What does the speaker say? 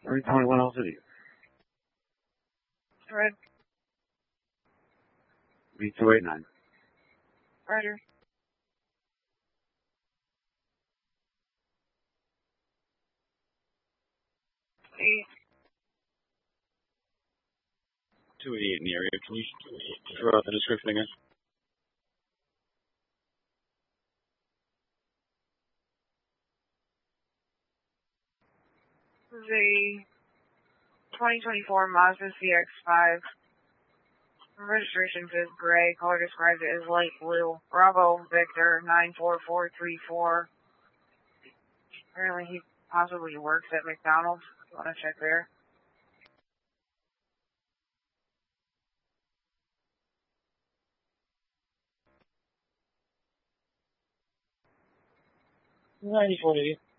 321 L City. Red. B289. Roger. Eight. 288 in the area. Can you throw out the description again? This is a 2024 Mazda CX-5. Registration says gray. Color describes it as light blue. Bravo Victor 94434. Apparently he possibly works at McDonald's. You want to check there? $94.80.